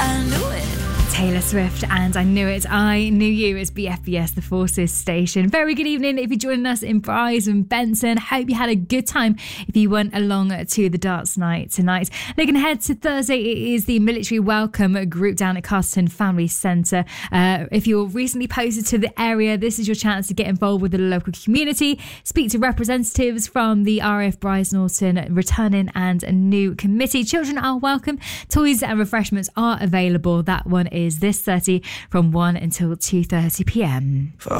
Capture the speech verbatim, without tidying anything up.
Taylor Swift and I Knew It. I Knew You is B F B S, the Forces station. Very good evening if you're joining us in Bryce and Benson. Hope you had a good time if you went along to the darts night tonight. Looking ahead to Thursday, it is the military welcome group down at Casterton Family Centre. Uh, if you're recently posted to the area, this is your chance to get involved with the local community, speak to representatives from the R A F Bryce Norton returning and a new committee. Children are welcome. Toys and refreshments are available. That one is this thirty from one until two thirty p m.